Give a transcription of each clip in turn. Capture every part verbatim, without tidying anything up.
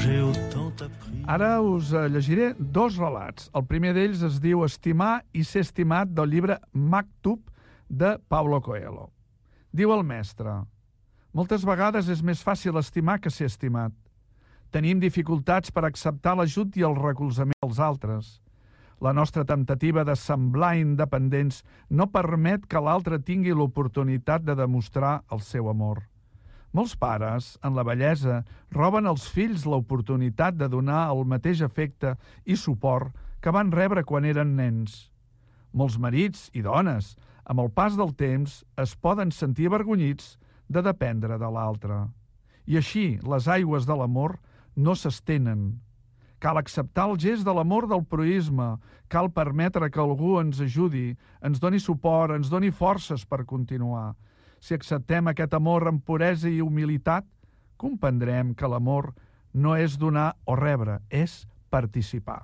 j'ai autant appris. Ara us llegiré dos relats. El primer d'ells es diu Estimar i ser estimat, del llibre Maktub de Paulo Coelho. Diu el mestre: moltes vegades és més fàcil estimar que ser estimat. Tenim dificultats per acceptar l'ajut i el recolzament dels altres. La nostra temptativa de semblar independents no permet que l'altre tingui l'oportunitat de demostrar el seu amor. Molts pares, en la vellesa, roben als fills l'oportunitat de donar el mateix afecte i suport que van rebre quan eren nens. Molts marits i dones, amb el pas del temps, es poden sentir avergonyits de dependre de l'altre. I així, les aigües de l'amor no s'estenen. Cal acceptar el gest de l'amor del proïsme, cal permetre que algú ens ajudi, ens doni suport, ens doni forces per continuar. Si acceptem aquest amor amb puresa i humilitat, comprendrem que l'amor no és donar o rebre, és participar.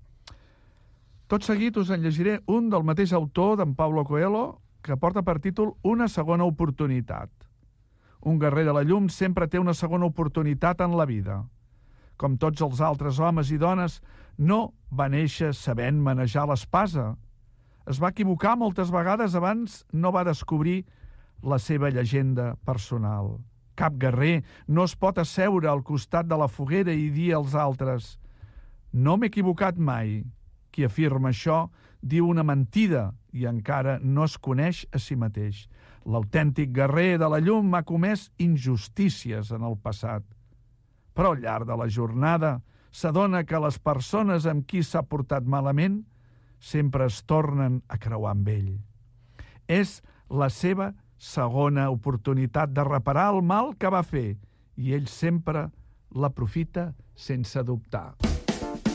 Tot seguit us en llegiré un del mateix autor, d'en Paulo Coelho, que porta per títol Una segona oportunitat. Un guerrer de la llum sempre té una segona oportunitat en la vida. Com tots els altres homes i dones, no va néixer sabent manejar l'espasa. Es va equivocar moltes vegades abans no va descobrir la seva llegenda personal. Cap guerrer no es pot asseure al costat de la foguera i dir als altres: no m'he equivocat mai. Qui afirma això diu una mentida i encara no es coneix a si mateix. L'autèntic guerrer de la llum ha comès injustícies en el passat. Però al llarg de la jornada s'adona que les persones amb qui s'ha portat malament sempre es tornen a creuar amb ell. És la seva segona oportunitat de reparar el mal que va fer i ell sempre l'aprofita sense dubtar.